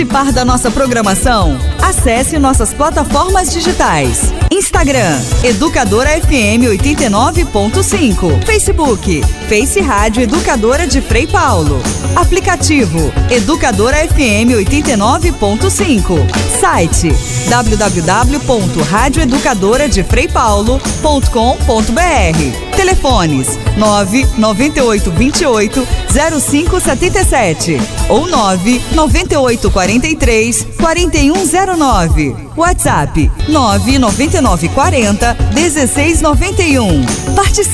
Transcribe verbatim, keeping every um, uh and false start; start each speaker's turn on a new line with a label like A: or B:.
A: Participar da nossa programação? Acesse nossas plataformas digitais. Instagram, Educadora F M oitenta e nove ponto cinco. Facebook, Face Rádio Educadora de Frei Paulo. Aplicativo, Educadora F M oitenta e nove ponto cinco. Site, w w w ponto rádio educadora de frei paulo ponto com ponto b r. Telefones nove nove oito dois oito zero cinco sete sete ou nove nove oito quatro três quatro um zero nove. WhatsApp nove nove nove quatro zero um seis nove um. Participe!